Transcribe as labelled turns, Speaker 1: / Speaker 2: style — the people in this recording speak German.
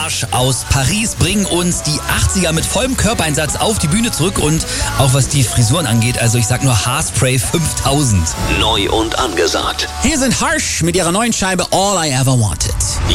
Speaker 1: Harsh aus Paris bringen uns die 80er mit vollem Körpereinsatz auf die Bühne zurück und auch was die Frisuren angeht, also ich sag nur Haarspray 5000.
Speaker 2: Neu und angesagt.
Speaker 1: Hier sind Harsh mit ihrer neuen Scheibe All I Ever Wanted.